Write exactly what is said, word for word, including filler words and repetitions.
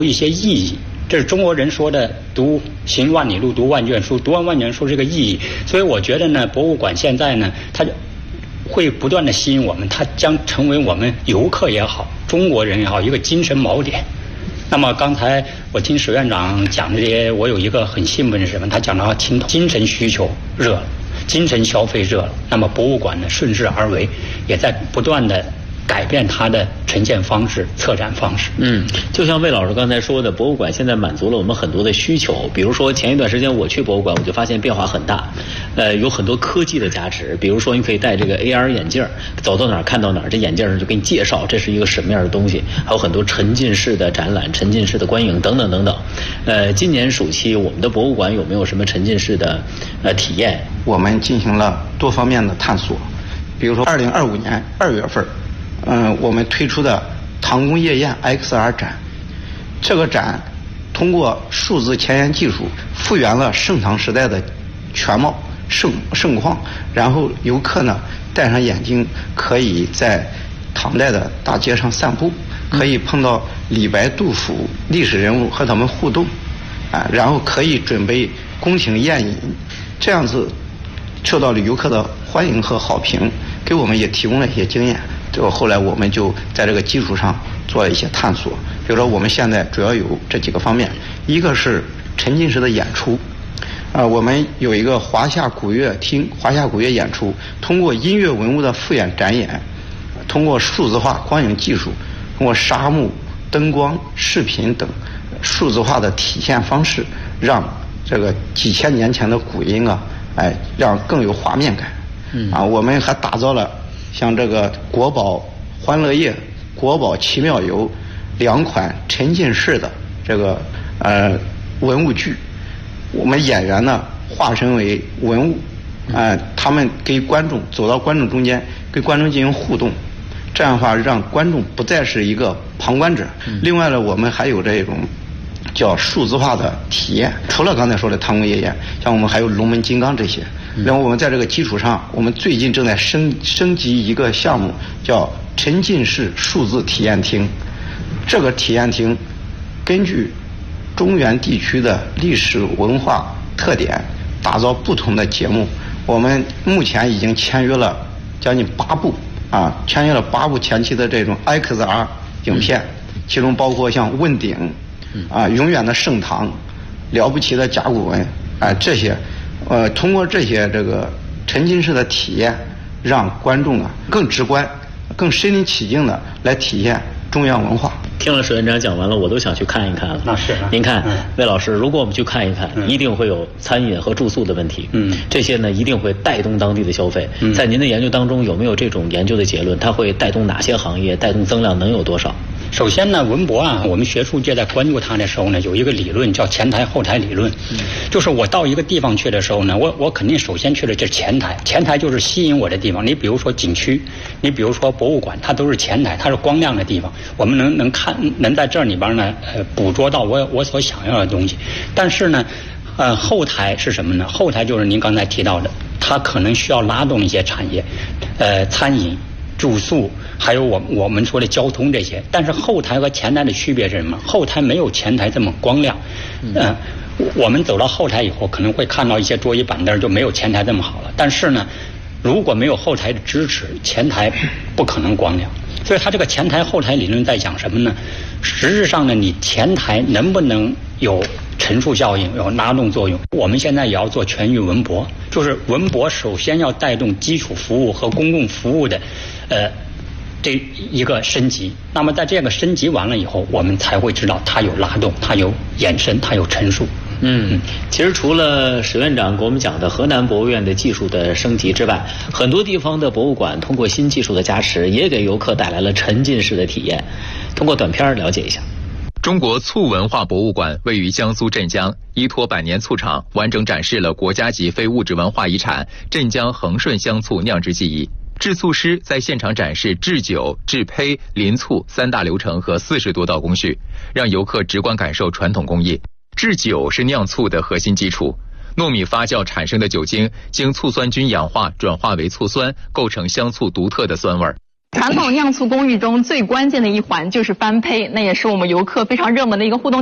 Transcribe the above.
一些意义。这是中国人说的“读行万里路，读万卷书”，读完万卷书这个意义。所以我觉得呢，博物馆现在呢，它会不断的吸引我们，它将成为我们游客也好，中国人也好，一个精神锚点。那么刚才我听史院长讲的这些，我有一个很兴奋是什么？他讲到精精神需求热了，精神消费热了。那么博物馆呢，顺势而为，也在不断的改变它的呈现方式、策展方式。 嗯，就像魏老师刚才说的，博物馆现在满足了我们很多的需求。比如说前一段时间我去博物馆，我就发现变化很大，呃，有很多科技的加持。比如说你可以戴这个 A R 眼镜，走到哪儿看到哪儿，这眼镜上就给你介绍这是一个什么样的东西。还有很多沉浸式的展览、沉浸式的观影等等等等。呃，今年暑期我们的博物馆有没有什么沉浸式的呃体验？ 我们进行了多方面的探索，比如说二零二五年二月份。嗯、呃，我们推出的唐宫夜宴 X R 展，这个展通过数字前沿技术复原了盛唐时代的全貌盛盛况，然后游客呢戴上眼镜，可以在唐代的大街上散步，可以碰到李白、杜甫历史人物和他们互动，啊，然后可以准备宫廷宴饮，这样子受到了游客的欢迎和好评，给我们也提供了一些经验。这个后来我们就在这个基础上做了一些探索，比如说我们现在主要有这几个方面，一个是沉浸式的演出，啊、呃，我们有一个华夏古乐厅、华夏古乐演出，通过音乐文物的复演展演，通过数字化光影技术，通过沙幕、灯光、视频等数字化的体现方式，让这个几千年前的古音啊，哎，让更有画面感。嗯啊，我们还打造了像这个国宝欢乐夜、国宝奇妙游两款沉浸式的这个呃文物剧，我们演员呢化身为文物，啊、呃，他们给观众走到观众中间，跟观众进行互动，这样的话让观众不再是一个旁观者。另外呢，我们还有这种叫数字化的体验，除了刚才说的唐宫夜宴，像我们还有龙门金刚这些。然后我们在这个基础上，我们最近正在升升级一个项目，叫沉浸式数字体验厅。这个体验厅根据中原地区的历史文化特点，打造不同的节目。我们目前已经签约了将近八部啊，签约了八部前期的这种 X R 影片，其中包括像问鼎啊、永远的盛唐、了不起的甲骨文啊这些。呃，通过这些这个沉浸式的体验，让观众啊更直观、更身临其境的来体验中原文化。 听了史院长讲完了，我都想去看一看了。 那是、啊， 您看， 嗯、 魏老师，如果我们去看一看，嗯、一定会有餐饮和住宿的问题。嗯，这些呢一定会带动当地的消费。嗯，在您的研究当中，有没有这种研究的结论？它会带动哪些行业？带动增量能有多少？ 首先呢，文博啊，我们学术界在关注它的时候呢，有一个理论叫前台后台理论。嗯，就是我到一个地方去的时候呢，我我肯定首先去的就是前台，前台就是吸引我的地方。你比如说景区，你比如说博物馆，它都是前台，它是光亮的地方，我们能能看，能在这里边呢，呃，捕捉到我我所想要的东西。但是呢，呃，后台是什么呢？后台就是您刚才提到的，它可能需要拉动一些产业，呃，餐饮、住宿，还有我我们说的交通这些。但是后台和前台的区别是什么？后台没有前台这么光亮。嗯、呃，我们走到后台以后，可能会看到一些桌椅板凳就没有前台这么好了。但是呢，如果没有后台的支持，前台不可能光亮。所以它这个前台后台理论在讲什么呢？实质上呢，你前台能不能有乘数效应，有拉动作用？我们现在也要做全域文博，就是文博首先要带动基础服务和公共服务的，呃，这一个升级。那么在这个升级完了以后，我们才会知道它有拉动，它有延伸，它有乘数。 嗯，其实除了史院长给我们讲的河南博物院的技术的升级之外，很多地方的博物馆通过新技术的加持，也给游客带来了沉浸式的体验。通过短片了解一下。 中国醋文化博物馆位于江苏镇江，依托百年醋厂，完整展示了国家级非物质文化遗产镇江恒顺香醋酿制技艺。制醋师在现场展示制酒、制胚、淋醋三大流程和四十多道工序，让游客直观感受传统工艺。制酒是酿醋的核心基础，糯米发酵产生的酒精经醋酸菌氧化转化为醋酸，构成香醋独特的酸味。 传统酿醋工艺中最关键的一环就是翻胚，那也是我们游客非常热门的一个互动。